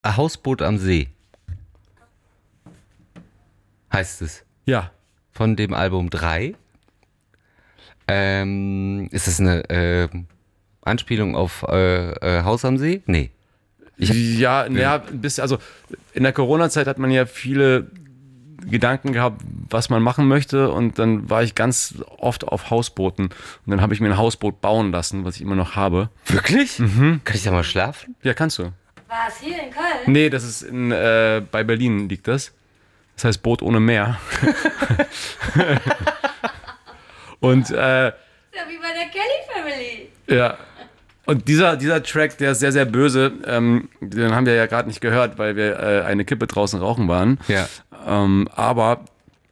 Ein Hausboot am See heißt es. Ja. Von dem Album 3. Ist das eine Anspielung auf Haus am See? Nee. Ja, naja, also in der Corona-Zeit hat man ja viele Gedanken gehabt, was man machen möchte, und dann war ich ganz oft auf Hausbooten und dann habe ich mir ein Hausboot bauen lassen, was ich immer noch habe. Wirklich? Kann ich da mal schlafen? Ja, kannst du. War es hier in Köln? Nee, das ist bei Berlin liegt das. Das heißt Boot ohne Meer. Und Ja, wie bei der Kelly Family. ja. Und dieser Track, der ist sehr, sehr böse, den haben wir ja gerade nicht gehört, weil wir eine Kippe draußen rauchen waren. Ja. Aber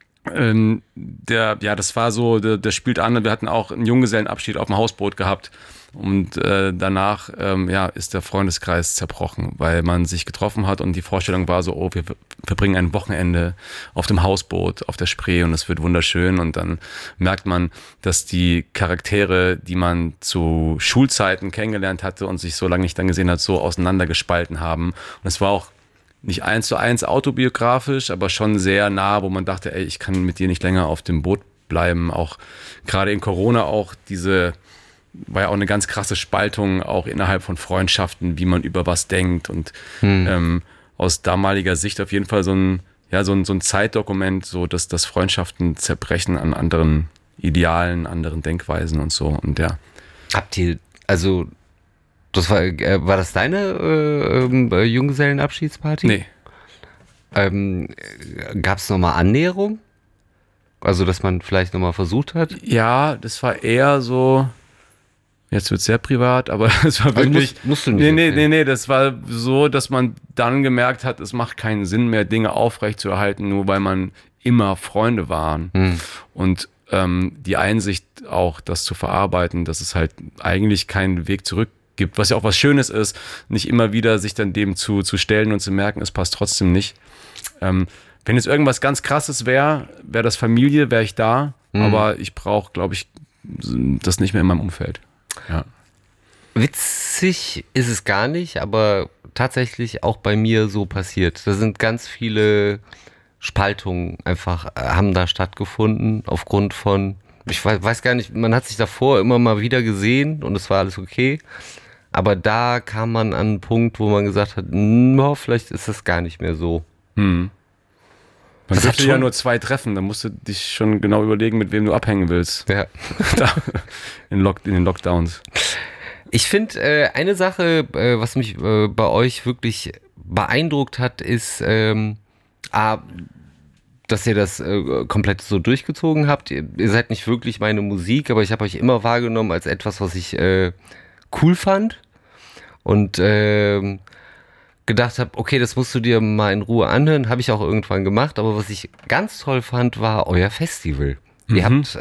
das war so, der spielt an. Wir hatten auch einen Junggesellenabschied auf dem Hausboot gehabt. Und danach ist der Freundeskreis zerbrochen, weil man sich getroffen hat und die Vorstellung war so, oh, wir verbringen ein Wochenende auf dem Hausboot, auf der Spree, und es wird wunderschön. Und dann merkt man, dass die Charaktere, die man zu Schulzeiten kennengelernt hatte und sich so lange nicht dann gesehen hat, so auseinandergespalten haben. Und es war auch nicht 1:1 autobiografisch, aber schon sehr nah, wo man dachte, ey, ich kann mit dir nicht länger auf dem Boot bleiben. Auch gerade in Corona war ja auch eine ganz krasse Spaltung auch innerhalb von Freundschaften, wie man über was denkt, und aus damaliger Sicht auf jeden Fall so ein Zeitdokument, so dass Freundschaften zerbrechen an anderen Idealen, anderen Denkweisen und so. Und ja. Habt ihr, also, war das deine Junggesellenabschiedsparty? Nee. Gab es nochmal Annäherung? Also, dass man vielleicht nochmal versucht hat? Ja, das war eher so, jetzt wird es sehr privat, aber es war Also wirklich. musst du nicht Nee, das war so, dass man dann gemerkt hat, es macht keinen Sinn mehr, Dinge aufrechtzuerhalten, nur weil man immer Freunde waren. Und die Einsicht auch, das zu verarbeiten, dass es halt eigentlich keinen Weg zurück gibt, was ja auch was Schönes ist, nicht immer wieder sich dann dem zu stellen und zu merken, es passt trotzdem nicht. Wenn jetzt irgendwas ganz Krasses wäre das Familie, wäre ich da, aber ich brauche, glaube ich, das nicht mehr in meinem Umfeld. Ja. Witzig ist es gar nicht, aber tatsächlich auch bei mir so passiert. Da sind ganz viele Spaltungen einfach, haben da stattgefunden aufgrund von, ich weiß gar nicht, man hat sich davor immer mal wieder gesehen und es war alles okay. Aber da kam man an einen Punkt, wo man gesagt hat, vielleicht ist das gar nicht mehr so. Man Das hat dürfte ja schon- nur 2 treffen, da musst du dich schon genau überlegen, mit wem du abhängen willst. Ja. In den Lockdowns. Ich finde, eine Sache, was mich bei euch wirklich beeindruckt hat, ist, dass ihr das komplett so durchgezogen habt. Ihr seid nicht wirklich meine Musik, aber ich habe euch immer wahrgenommen als etwas, was ich cool fand und gedacht habe, okay, das musst du dir mal in Ruhe anhören. Habe ich auch irgendwann gemacht, aber was ich ganz toll fand, war euer Festival. Ihr habt,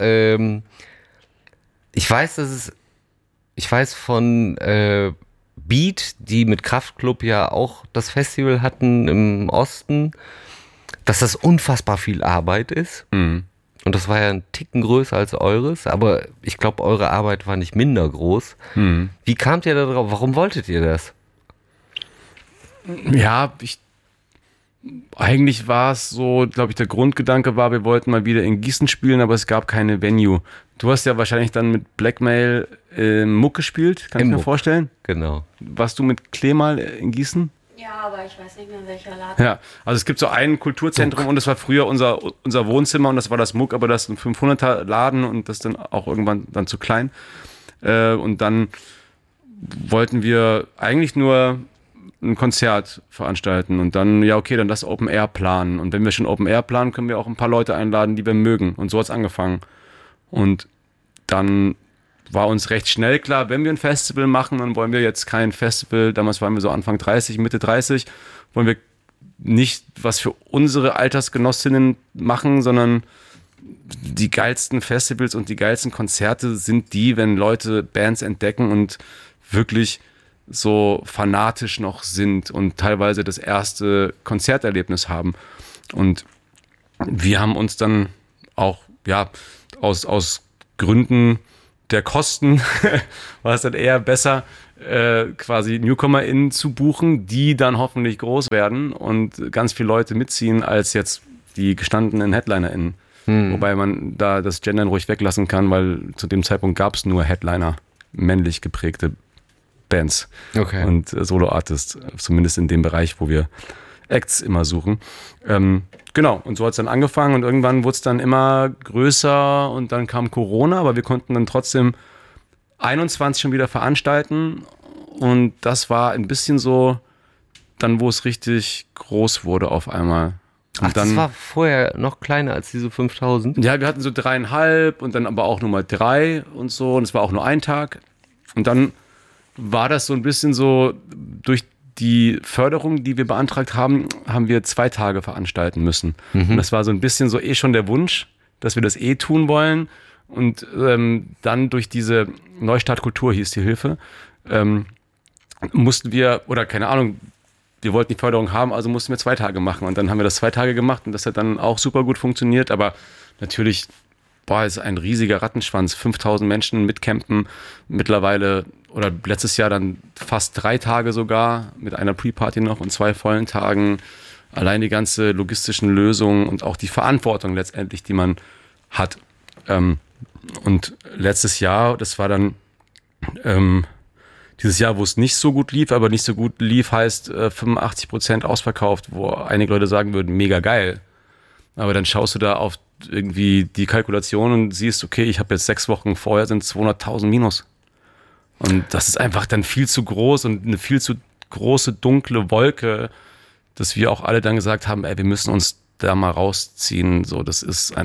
ich weiß von Beat, die mit Kraftklub ja auch das Festival hatten im Osten, dass das unfassbar viel Arbeit ist. Und das war ja ein Ticken größer als eures, aber ich glaube, eure Arbeit war nicht minder groß. Wie kamt ihr da drauf? Warum wolltet ihr das? Ja, eigentlich war es so, glaube ich, der Grundgedanke war, wir wollten mal wieder in Gießen spielen, aber es gab keine Venue. Du hast ja wahrscheinlich dann mit Blackmail Muck gespielt, kann ich mir Muck. vorstellen. Genau. Warst du mit Klee mal in Gießen? Ja, aber ich weiß nicht mehr, welcher Laden. Ja, also es gibt so ein Kulturzentrum und das war früher unser Wohnzimmer und das war das Muck, aber das ist ein 500er Laden und das ist dann auch irgendwann dann zu klein. Und dann wollten wir eigentlich nur ein Konzert veranstalten und dann, ja okay, dann lass Open Air planen. Und wenn wir schon Open Air planen, können wir auch ein paar Leute einladen, die wir mögen. Und so hat's angefangen. Und dann war uns recht schnell klar, wenn wir ein Festival machen, dann wollen wir jetzt kein Festival, damals waren wir so Anfang 30, Mitte 30, wollen wir nicht was für unsere Altersgenossinnen machen, sondern die geilsten Festivals und die geilsten Konzerte sind die, wenn Leute Bands entdecken und wirklich so fanatisch noch sind und teilweise das erste Konzerterlebnis haben. Und wir haben uns dann auch, ja, aus Gründen der Kosten war es dann eher besser, quasi NewcomerInnen zu buchen, die dann hoffentlich groß werden und ganz viele Leute mitziehen, als jetzt die gestandenen HeadlinerInnen. Wobei man da das Gendern ruhig weglassen kann, weil zu dem Zeitpunkt gab es nur Headliner, männlich geprägte Bands und Solo-Artists, zumindest in dem Bereich, wo wir Acts immer suchen. Genau, und so hat es dann angefangen und irgendwann wurde es dann immer größer und dann kam Corona, aber wir konnten dann trotzdem 21 schon wieder veranstalten und das war ein bisschen so, dann wo es richtig groß wurde auf einmal. Und Ach, dann, das war vorher noch kleiner als diese 5000? ja, wir hatten so 3,5 und dann aber auch nur mal 3 und so und es war auch nur ein Tag und dann war das so ein bisschen so, durch die Förderung, die wir beantragt haben, haben wir 2 Tage veranstalten müssen. Und das war so ein bisschen so schon der Wunsch, dass wir das tun wollen. Und dann durch diese Neustart Kultur hieß die Hilfe, mussten wir, oder keine Ahnung, wir wollten die Förderung haben, also mussten wir 2 Tage machen. Und dann haben wir das 2 Tage gemacht und das hat dann auch super gut funktioniert. Aber natürlich, ist ein riesiger Rattenschwanz. 5000 Menschen mitcampen mittlerweile, oder letztes Jahr dann fast 3 Tage sogar, mit einer Pre-Party noch und 2 vollen Tagen. Allein die ganze logistischen Lösungen und auch die Verantwortung letztendlich, die man hat. Und letztes Jahr, das war dann dieses Jahr, wo es nicht so gut lief, aber nicht so gut lief, heißt 85% ausverkauft, wo einige Leute sagen würden, mega geil. Aber dann schaust du da auf irgendwie die Kalkulation und siehst, okay, ich habe jetzt 6 Wochen vorher sind 200.000 minus. Und das ist einfach dann viel zu groß und eine viel zu große dunkle Wolke, dass wir auch alle dann gesagt haben, ey, wir müssen uns da mal rausziehen. So, das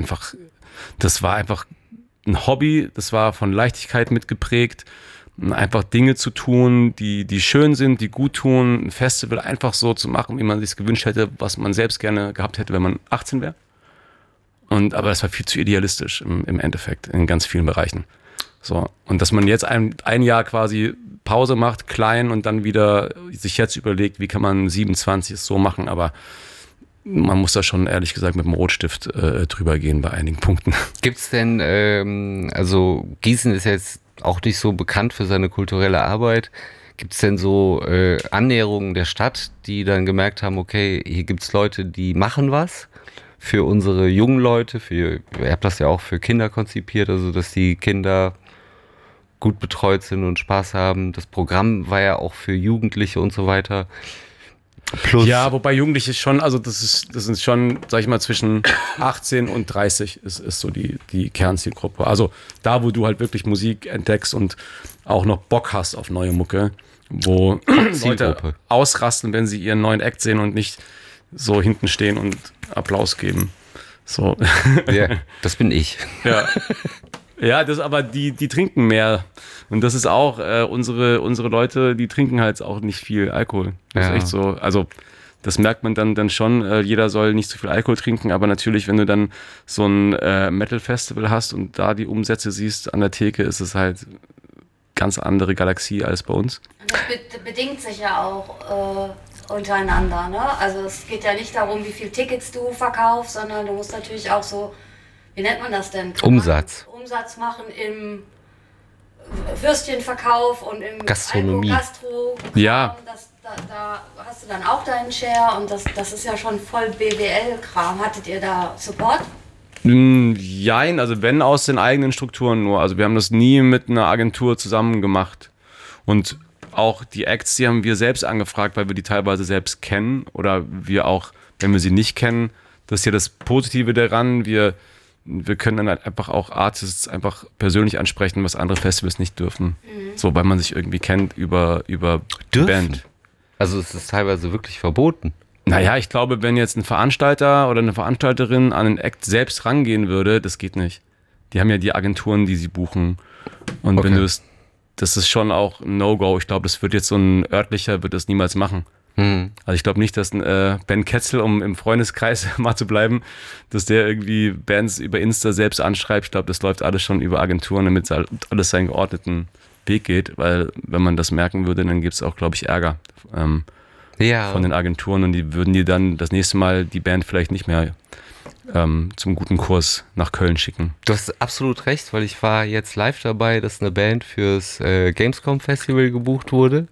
war einfach ein Hobby, das war von Leichtigkeit mitgeprägt, einfach Dinge zu tun, die schön sind, die gut tun, ein Festival einfach so zu machen, wie man sich gewünscht hätte, was man selbst gerne gehabt hätte, wenn man 18 wäre. Aber das war viel zu idealistisch im Endeffekt, in ganz vielen Bereichen. So. Und dass man jetzt ein Jahr quasi Pause macht, klein und dann wieder sich jetzt überlegt, wie kann man 27 so machen, aber man muss da schon ehrlich gesagt mit dem Rotstift drüber gehen bei einigen Punkten. Gibt's denn, also Gießen ist jetzt auch nicht so bekannt für seine kulturelle Arbeit. Gibt's denn so Annäherungen der Stadt, die dann gemerkt haben, okay, hier gibt's Leute, die machen was für unsere jungen Leute, ihr habt das ja auch für Kinder konzipiert, also dass die Kinder gut betreut sind und Spaß haben. Das Programm war ja auch für Jugendliche und so weiter. Plus ja, wobei Jugendliche schon, also das ist schon, sag ich mal, zwischen 18 und 30 ist so die Kernzielgruppe. Also da, wo du halt wirklich Musik entdeckst und auch noch Bock hast auf neue Mucke, wo Leute ausrasten, wenn sie ihren neuen Act sehen und nicht so hinten stehen und Applaus geben. So. Ja, das bin ich. Ja. Ja, aber die trinken mehr. Und das ist auch, unsere Leute, die trinken halt auch nicht viel Alkohol. Das ist echt so. Also, das merkt man dann schon. Jeder soll nicht zu viel Alkohol trinken, aber natürlich, wenn du dann so ein Metal-Festival hast und da die Umsätze siehst an der Theke, ist es halt ganz andere Galaxie als bei uns. Und das bedingt sich ja auch untereinander, ne? Also es geht ja nicht darum, wie viele Tickets du verkaufst, sondern du musst natürlich auch so, wie nennt man das denn? Umsatz machen im Würstchenverkauf und im Gastronomie. Gastro. Ja. Da hast du dann auch deinen Share und das ist ja schon voll BWL-Kram. Hattet ihr da Support? Jein, also wenn aus den eigenen Strukturen nur. Also wir haben das nie mit einer Agentur zusammen gemacht. Und auch die Acts, die haben wir selbst angefragt, weil wir die teilweise selbst kennen oder wir auch, wenn wir sie nicht kennen, das ist ja das Positive daran, wir können dann halt einfach auch Artists einfach persönlich ansprechen, was andere Festivals nicht dürfen. So, weil man sich irgendwie kennt über die Band. Also es ist teilweise wirklich verboten. Naja, ich glaube, wenn jetzt ein Veranstalter oder eine Veranstalterin an einen Act selbst rangehen würde, das geht nicht. Die haben ja die Agenturen, die sie buchen. Und wenn du das ist schon auch ein No-Go. Ich glaube, das wird jetzt so ein örtlicher, wird das niemals machen. Also ich glaube nicht, dass Ben Ketzel, um im Freundeskreis mal zu bleiben, dass der irgendwie Bands über Insta selbst anschreibt. Ich glaube, das läuft alles schon über Agenturen, damit alles seinen geordneten Weg geht, weil wenn man das merken würde, dann gibt es auch, glaube ich, Ärger von den Agenturen und die würden dir dann das nächste Mal die Band vielleicht nicht mehr zum guten Kurs nach Köln schicken. Du hast absolut recht, weil ich war jetzt live dabei, dass eine Band fürs Gamescom Festival gebucht wurde.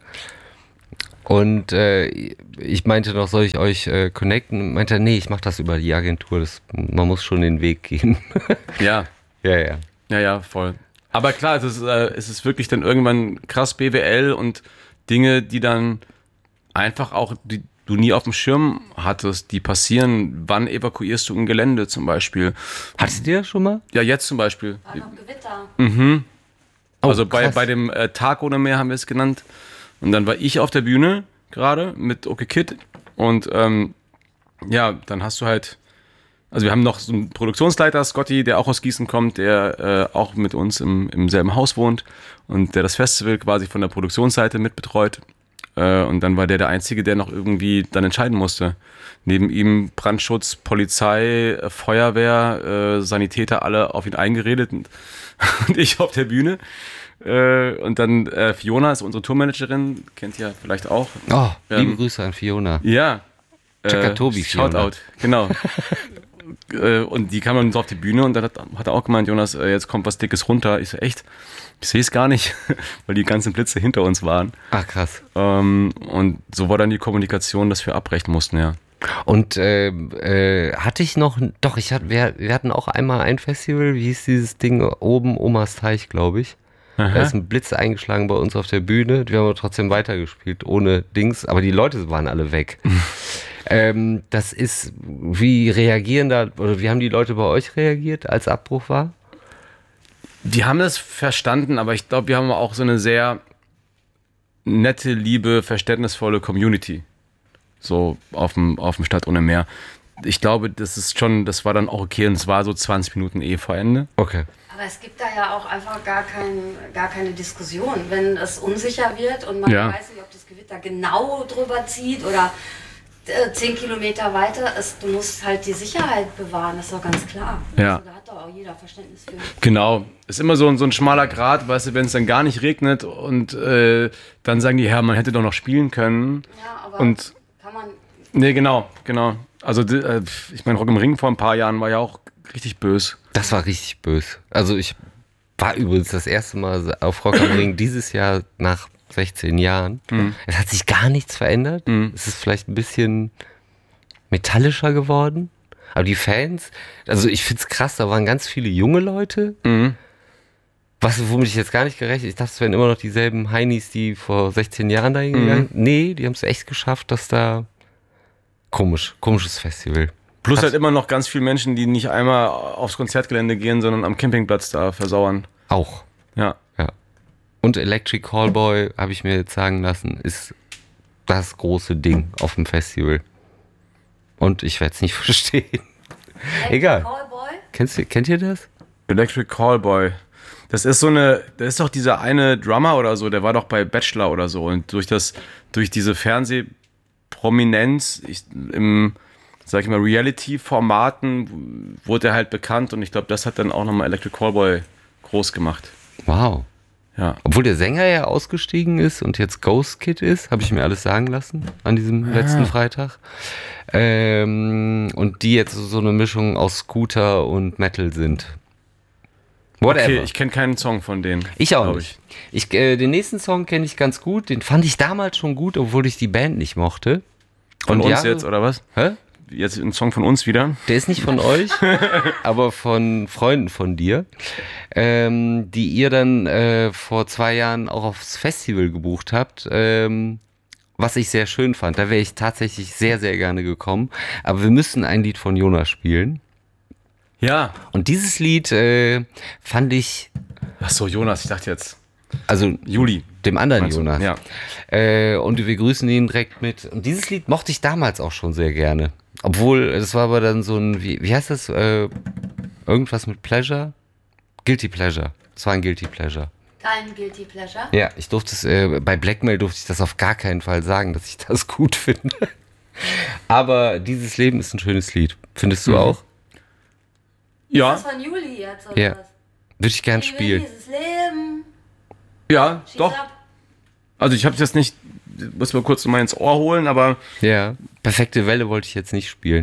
Und ich meinte noch, soll ich euch connecten? Und meinte, nee, ich mache das über die Agentur. Man muss schon den Weg gehen. Ja. Ja. Ja, voll. Aber klar, es ist wirklich dann irgendwann krass BWL und Dinge, die dann einfach auch, die du nie auf dem Schirm hattest, die passieren. Wann evakuierst du ein Gelände zum Beispiel? Hattest du das schon mal? Ja, jetzt zum Beispiel. War noch Gewitter. Also krass. bei dem Tag ohne Meer haben wir es genannt. Und dann war ich auf der Bühne gerade mit OK Kid. Und dann hast du halt, also wir haben noch so einen Produktionsleiter, Scotty, der auch aus Gießen kommt, der auch mit uns im selben Haus wohnt und der das Festival quasi von der Produktionsseite mitbetreut. Und dann war der Einzige, der noch irgendwie dann entscheiden musste. Neben ihm Brandschutz, Polizei, Feuerwehr, Sanitäter, alle auf ihn eingeredet und ich auf der Bühne. Und dann Fiona ist unsere Tourmanagerin, kennt ihr vielleicht auch. Oh, liebe Grüße an Fiona. Ja. Tobi Fiona. Shoutout, genau. Und die kam dann so auf die Bühne und dann hat er auch gemeint, Jonas, jetzt kommt was Dickes runter. Ich so, echt? Ich sehe es gar nicht, weil die ganzen Blitze hinter uns waren. Ach, krass. Und so war dann die Kommunikation, dass wir abbrechen mussten, ja. Und hatte ich noch, doch, wir hatten auch einmal ein Festival, wie hieß dieses Ding, oben Omas Teich, glaube ich. Da ist ein Blitz eingeschlagen bei uns auf der Bühne. Wir haben aber trotzdem weitergespielt, ohne Dings. Aber die Leute waren alle weg. Das ist, wie reagieren da, oder wie haben die Leute bei euch reagiert, als Abbruch war? Die haben das verstanden, aber ich glaube, wir haben auch so eine sehr nette, liebe, verständnisvolle Community. So auf dem Stadt ohne Meer. Ich glaube, das war dann auch okay und es war so 20 Minuten vor Ende. Okay. Aber es gibt da ja auch einfach gar keine Diskussion. Wenn es unsicher wird und man weiß nicht, ob das Gewitter genau drüber zieht oder 10 Kilometer weiter, du musst halt die Sicherheit bewahren, das ist doch ganz klar. Ja. Also, da hat doch auch jeder Verständnis für. Genau. Ist immer so ein schmaler Grat, weißt du, wenn es dann gar nicht regnet und dann sagen die, man hätte doch noch spielen können. Ja, aber und kann man... Nee, genau. Also ich meine, Rock im Ring vor ein paar Jahren war ja auch richtig böse. Das war richtig böse. Also ich war übrigens das erste Mal auf Rock am Ring dieses Jahr nach 16 Jahren. Es hat sich gar nichts verändert. Es ist vielleicht ein bisschen metallischer geworden. Aber die Fans, also ich finde es krass, da waren ganz viele junge Leute. Womit ich jetzt gar nicht gerechnet. Ich dachte, es wären immer noch dieselben Heinis, die vor 16 Jahren dahin gegangen sind. Nee, die haben es echt geschafft, dass da komisches Festival. Plus halt immer noch ganz viele Menschen, die nicht einmal aufs Konzertgelände gehen, sondern am Campingplatz da versauern. Auch. Ja. Und Electric Callboy, habe ich mir jetzt sagen lassen, ist das große Ding auf dem Festival. Und ich werde es nicht verstehen. Egal. Callboy? Kennt ihr das? Electric Callboy. Das ist doch dieser eine Drummer oder so, der war doch bei Bachelor oder so. Und durch diese Fernsehprominenz im, sag ich mal, Reality-Formaten wurde er halt bekannt und ich glaube, das hat dann auch nochmal Electric Callboy groß gemacht. Wow. Ja. Obwohl der Sänger ja ausgestiegen ist und jetzt Ghost Kid ist, habe ich mir alles sagen lassen an diesem letzten Freitag. Und die jetzt so eine Mischung aus Scooter und Metal sind. Whatever. Okay, ich kenne keinen Song von denen. Ich auch nicht. Den nächsten Song kenne ich ganz gut. Den fand ich damals schon gut, obwohl ich die Band nicht mochte. Von uns jetzt, oder was? Hä? Jetzt ein Song von uns wieder? Der ist nicht von euch, aber von Freunden von dir, die ihr dann vor 2 Jahren auch aufs Festival gebucht habt, was ich sehr schön fand. Da wäre ich tatsächlich sehr, sehr gerne gekommen. Aber wir müssen ein Lied von Jonas spielen. Ja. Und dieses Lied fand ich... Ach so, Jonas, ich dachte jetzt... Also Juli. Dem anderen Jonas. Ja. Und wir grüßen ihn direkt mit. Und dieses Lied mochte ich damals auch schon sehr gerne. Obwohl, das war aber dann so ein, wie heißt das? Irgendwas mit Pleasure? Guilty Pleasure. Es war ein Guilty Pleasure. Dein Guilty Pleasure? Ja, ich durfte es, bei Blackmail durfte ich das auf gar keinen Fall sagen, dass ich das gut finde. Aber dieses Leben ist ein schönes Lied. Findest du auch? Ja. Ist das von Juli jetzt, oder Ja. was? Würde ich gern Ich will spielen. dieses Leben. Ja, Schieß doch. ab. Also ich habe jetzt nicht, muss mal kurz mal ins Ohr holen, aber Ja. Perfekte Welle wollte ich jetzt nicht spielen.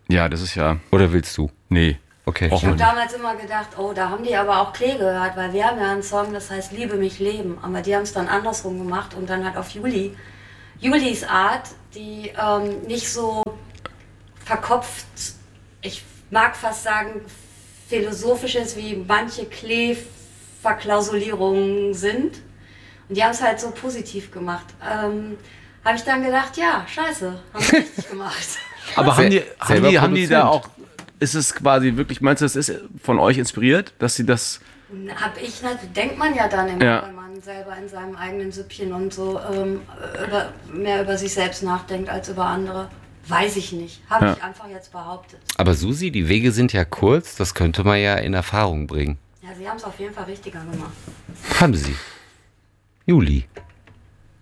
Ja, das ist ja... Oder willst du? Nee. Okay. Ich habe damals immer gedacht, oh, da haben die aber auch Klee gehört, weil wir haben ja einen Song, das heißt Liebe mich leben. Aber die haben es dann andersrum gemacht und dann halt auf Julis Art, die nicht so verkopft, ich mag fast sagen, philosophisch ist, wie manche Klee-Verklausulierungen sind. Und die haben es halt so positiv gemacht. Habe ich dann gedacht, ja, scheiße, haben sie richtig gemacht. Aber haben die Produzent. da auch, ist es quasi wirklich, meinst du, das ist von euch inspiriert, dass sie das... Denkt man ja dann immer, Ja. wenn man selber in seinem eigenen Süppchen und so mehr über sich selbst nachdenkt als über andere. Weiß ich nicht. Habe ich einfach jetzt behauptet. Aber Susi, die Wege sind ja kurz, das könnte man ja in Erfahrung bringen. Ja, sie haben es auf jeden Fall richtiger gemacht. Haben sie. Juli.